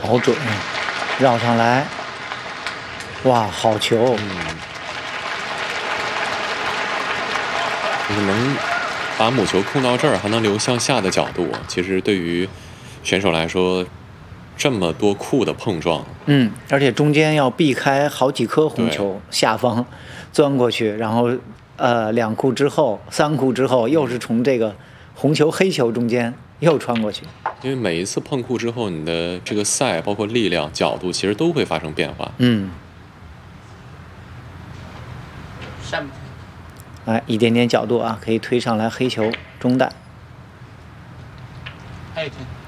好准，绕上来，哇，好球！ 就是能把母球控到这儿，还能留向下的角度，其实对于选手来说，这么多库的碰撞， 而且中间要避开好几颗红球，下方钻过去，然后2库之后、3库之后，又是从这个红球、黑球中间又穿过去。 因为每一次碰库之后，你的这个赛包括力量、角度，其实都会发生变化。 哎，一点点角度啊，可以推上来黑球中弹。